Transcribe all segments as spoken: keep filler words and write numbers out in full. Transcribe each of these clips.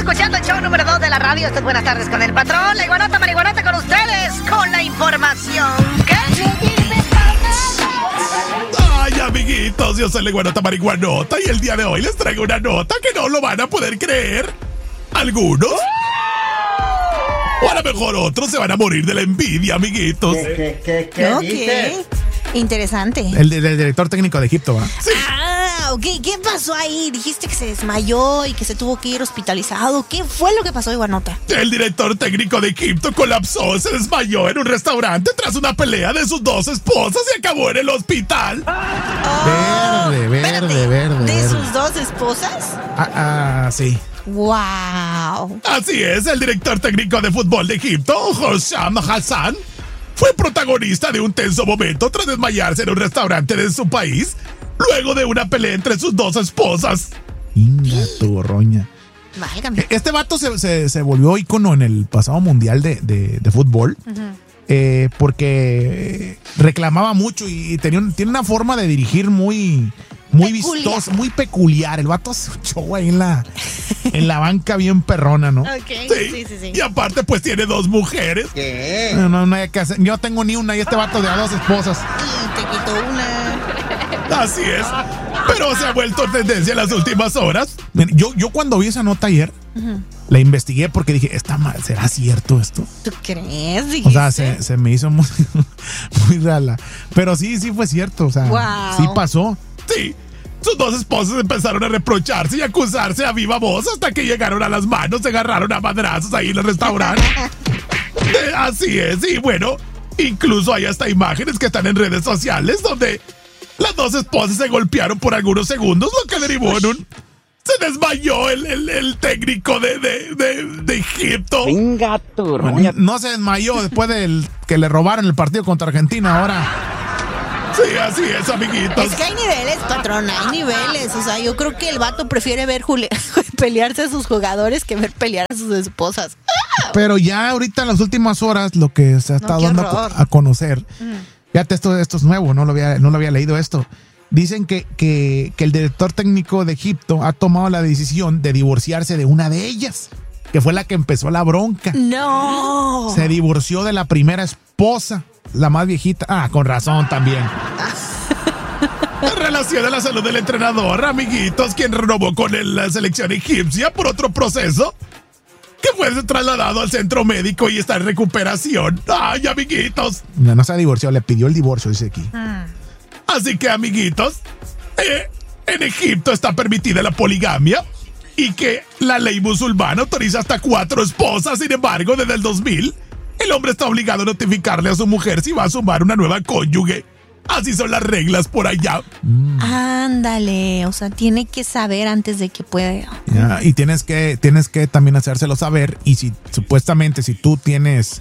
escuchando el show número dos de la radio. Estas buenas tardes con el patrón. La iguanota marihuanota con ustedes. Con la información que... Ay, amiguitos, yo soy la iguanota marihuanota y el día de hoy les traigo una nota que no lo van a poder creer. Algunos... o a lo mejor otros se van a morir de la envidia, amiguitos. ¿Qué, qué, qué, qué Ok. dices? Interesante. El, el director técnico de Egipto, ¿va? Sí. Ah, ok. ¿Qué pasó ahí? Dijiste que se desmayó y que se tuvo que ir hospitalizado. ¿Qué fue lo que pasó, Iguanota? El director técnico de Egipto colapsó, se desmayó en un restaurante tras una pelea de sus dos esposas y acabó en el hospital. Verde, verde, Espérate, verde, ¿de verde. sus dos esposas? Ah, ah, sí. ¡Wow! Así es, el director técnico de fútbol de Egipto, Hossam Hassan, fue protagonista de un tenso momento tras desmayarse en un restaurante de su país luego de una pelea entre sus dos esposas. Inga tu roña. Válgame. Este vato se, se, se volvió ícono en el pasado mundial de, de, de fútbol. Ujú. eh, porque reclamaba mucho y tenía un- tiene una forma de dirigir muy, muy Peculiar. vistosa, muy peculiar. El vato hace un show ahí en la, en la banca bien perrona, ¿no? Ok, Sí, sí, sí, sí. Y aparte pues tiene dos mujeres. ¿Qué? No, no, no hay que hacer. Yo tengo ni una y este vato de a dos esposas. Y te quitó una. Así es. Pero se ha vuelto tendencia en las últimas horas. Miren, Yo, yo cuando vi esa nota ayer, Ujú. la investigué porque dije, ¿está mal? ¿Será cierto esto? ¿Tú crees? O sea, dijiste? se, se me hizo muy, muy rara. Pero sí, sí fue cierto. O sea, Wow. sí pasó. Sí. Sus dos esposas empezaron a reprocharse y acusarse a viva voz hasta que llegaron a las manos, se agarraron a madrazos ahí en el restaurante. Eh, Así es, y bueno, incluso hay hasta imágenes que están en redes sociales donde las dos esposas se golpearon por algunos segundos, lo que derivó en un... Se desmayó el, el, el técnico de, de, de, de Egipto. Venga, tu roña. No se desmayó después del que le robaron el partido contra Argentina ahora. Sí, así es, amiguitos. Es que hay niveles, patrón, hay niveles. O sea, yo creo que el vato prefiere ver jule- pelearse a sus jugadores que ver pelear a sus esposas. Pero ya ahorita en las últimas horas lo que se ha estado qué dando a, co- horror. a conocer, fíjate, esto, esto es nuevo, no lo había, no lo había leído esto. Dicen que, que, que el director técnico de Egipto ha tomado la decisión de divorciarse de una de ellas, que fue la que empezó la bronca. No. Se divorció de la primera esposa, la más viejita. Ah, con razón también. En relación a la salud del entrenador, amiguitos, quien renovó con el- la selección egipcia por otro proceso que fue trasladado al centro médico y está en recuperación. Ay, amiguitos. No, no se divorció, le pidió el divorcio, dice aquí. Así que, amiguitos, eh, en Egipto está permitida la poligamia y que la ley musulmana autoriza hasta cuatro esposas. Sin embargo, desde el dos mil, el hombre está obligado a notificarle a su mujer si va a sumar una nueva cónyuge. Así son las reglas por allá. Ándale, o sea, tiene que saber antes de que pueda. Ya, y tienes que, tienes que también hacérselo saber. Y si supuestamente si tú tienes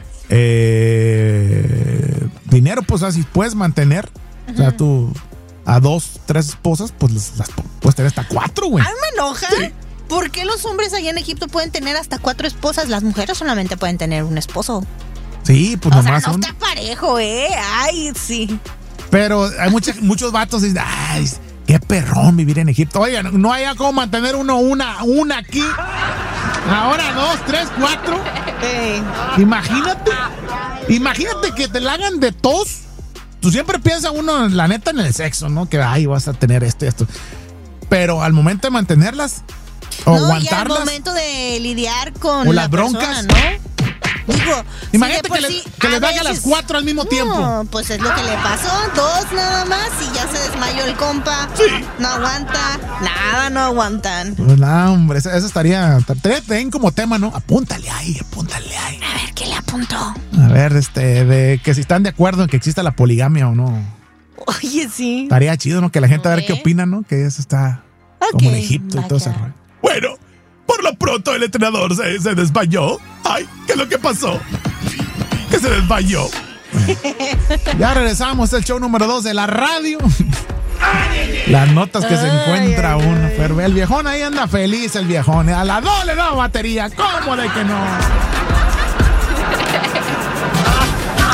eh, dinero, pues así puedes mantener. O sea, tú a dos, tres esposas, pues las, las puedes tener hasta cuatro, güey. A mí me enoja. ¿Por qué los hombres allá en Egipto pueden tener hasta cuatro esposas? Las mujeres solamente pueden tener un esposo. Sí, pues O sea, nomás no un. está parejo, ¿eh? Ay, sí. Pero hay mucha- muchos vatos que dicen, ay, qué perrón vivir en Egipto. Oigan, no hay cómo mantener uno, una, una aquí. Ahora dos, tres, cuatro. Eh, Imagínate. Imagínate que te la hagan de tos. Tú siempre piensas uno, la neta, en el sexo, ¿no? Que, ay, vas a tener esto y esto. Pero al momento de mantenerlas o no, y al aguantarlas. momento de lidiar con O la las broncas. persona, ¿no? Digo, Imagínate si de que por le- sí, que a les haga las cuatro al mismo tiempo. No, pues es lo que le pasó. Dos nada más y ya se desmayó el compa. Sí. No aguanta. Nada, no aguantan. Pues nada, hombre, eso, eso estaría. Estaría bien como tema, ¿no? Apúntale ahí, apúntale ahí. A ver, ¿qué le apuntó? A ver, este, de que si están de acuerdo en que exista la poligamia o no. Oye, sí. Estaría chido, ¿no? Que la gente a ver qué Ok. opina, ¿no? Que eso está Ok, como en Egipto y todo ese vaya. rollo. Bueno, por lo pronto el entrenador se, se desmayó. Ay, ¿qué es lo que pasó? Que se desmayó. Ya regresamos al show número dos de la radio. Las notas que se Ay, encuentra ay, uno. ay. Pero el viejón ahí anda feliz, el viejón. A la dos le da batería. ¿Cómo de que no?